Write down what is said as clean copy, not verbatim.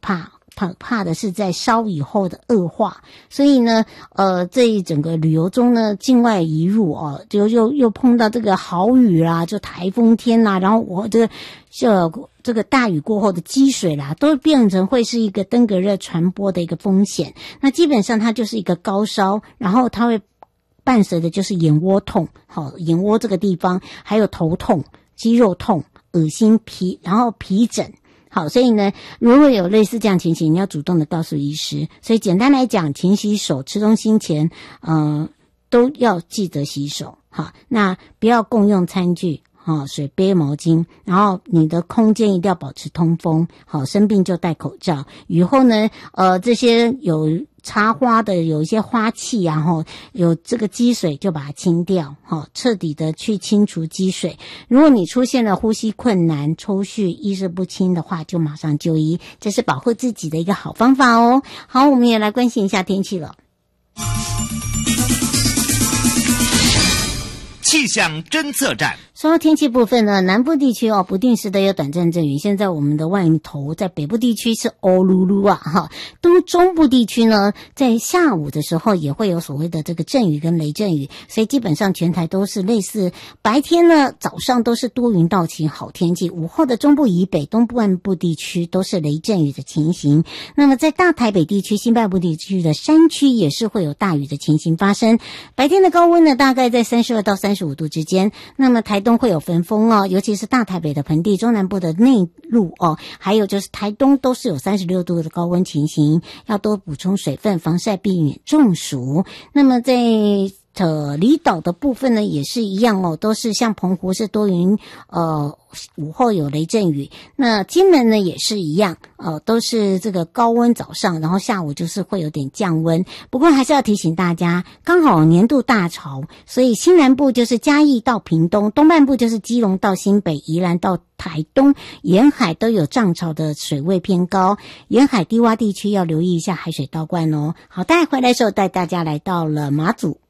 怕的是在烧以后的恶化，所以呢，这一整个旅游中呢，境外移入哦，又碰到这个豪雨啦，就台风天啦，然后我这个大雨过后的积水啦，都变成会是一个登革热传播的一个风险。那基本上它就是一个高烧，然后它会伴随的就是眼窝痛，眼窝这个地方，还有头痛、肌肉痛、恶心、然后皮疹。好，所以呢，如果有类似这样情形，你要主动的告诉医师。所以简单来讲，勤洗手，吃东西前，都要记得洗手。好，那不要共用餐具，水杯、毛巾，然后你的空间一定要保持通风。好，生病就戴口罩。雨后呢，这些有插花的有一些花器啊，有这个积水就把它清掉，彻底的去清除积水。如果你出现了呼吸困难、抽搐、意识不清的话，就马上就医，这是保护自己的一个好方法哦。好，我们也来关心一下天气了。 气象侦测站。 说到天气部分呢，南部地区不定时的有短暂阵雨，现在我们的万头在北部地区是欧噜噜啊，都中部地区呢，在下午的时候也会有所谓的这个阵雨跟雷阵雨，所以基本上全台都是类似，白天呢早上都是多云到晴好天气，午后的中部以北、东部半部地区都是雷阵雨的情形。那么在大台北地区、新北部地区的山区也是会有大雨的情形发生，白天的高温呢大概在32到35度之间，那么台东会有焚风哦，尤其是大台北的盆地、中南部的内陆哦，还有就是台东都是有36度的高温情形，要多补充水分，防晒避免中暑。那么在离岛的部分呢也是一样哦，都是像澎湖是多云，午后有雷阵雨。那金门呢也是一样，都是这个高温早上，然后下午就是会有点降温。不过还是要提醒大家，刚好年度大潮，所以新南部就是嘉义到屏东，东半部就是基隆到新北、宜兰到台东，沿海都有涨潮的水位偏高，沿海低洼地区要留意一下海水倒灌哦。好，待会回来的时候带大家来到了马祖。